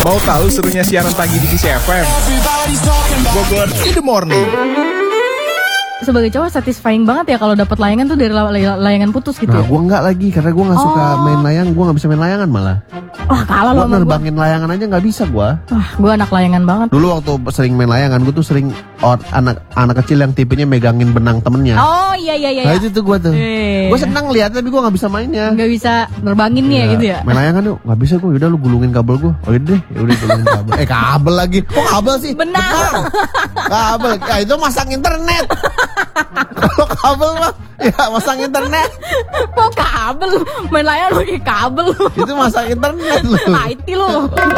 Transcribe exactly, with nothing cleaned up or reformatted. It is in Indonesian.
Mau tahu serunya siaran pagi di Kiss F M? Bogor in the morning. Sebagai cowok satisfying banget ya kalau dapat layangan tuh dari lay- layangan putus gitu. Nah, ya? gue nggak lagi karena gue nggak suka Oh. main layang, gue nggak bisa main layangan malah. Wah kalah Gue lo sama gue. nerbangin layangan aja nggak bisa gue. Wah gue anak layangan banget. Dulu waktu sering main layangan, gue tuh sering or, anak anak kecil yang tipenya megangin benang temennya. Oh iya iya iya. Nah iya. itu tuh gue tuh. Eh. Gue senang lihat tapi gue nggak bisa mainnya. Nggak bisa nerbangin nih ya gitu ya. Main layangan yuk, nggak bisa gue. Udah lu gulungin kabel gue. Oh deh, ya udah gulungin kabel. Eh kabel lagi. Kok kabel sih? Benang. Kabel. Ya itu masang internet. Kalau kabel mah ya masang internet. Kok kabel? Main layangan pakai kabel. Itu masang internet lu. I T lu.